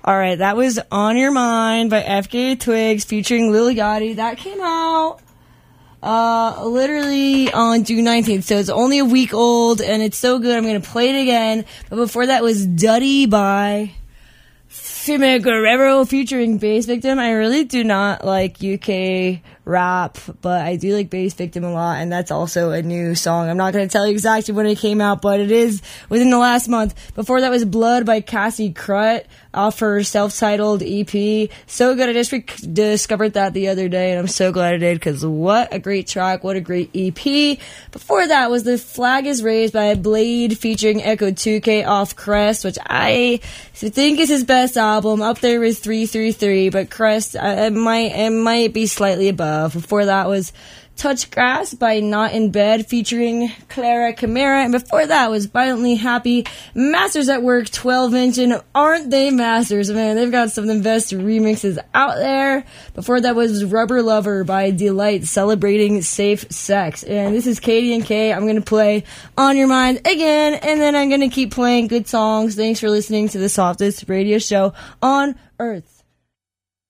All right, that was On Your Mind by FKA Twigs featuring Lil Yachty. That came out literally on June 19th, so it's only a week old, and it's so good. I'm going to play it again. But before that was Duddy by Fimi Guerrero featuring Bass Victim. I really do not like UK rap, but I do like Bass Victim a lot, and that's also a new song. I'm not going to tell you exactly when it came out, but it is within the last month. Before that was Blood by Cassie Crut off her self-titled EP. So good. I just discovered that the other day, and I'm so glad I did, because what a great track, what a great EP. Before that was The Flag Is Raised by Blade featuring Echo 2K off Crest, which I think is his best album. Up there with 333, but Crest, it might be slightly above. Before that was Touch Grass by Not in Bed featuring Clara Camara. And before that was Violently Happy, Masters at Work 12-inch. And aren't they masters? Man, they've got some of the best remixes out there. Before that was Rubber Lover by Delight, celebrating safe sex. And this is Katie and Kay. I'm going to play On Your Mind again, and then I'm going to keep playing good songs. Thanks for listening to the softest radio show on earth.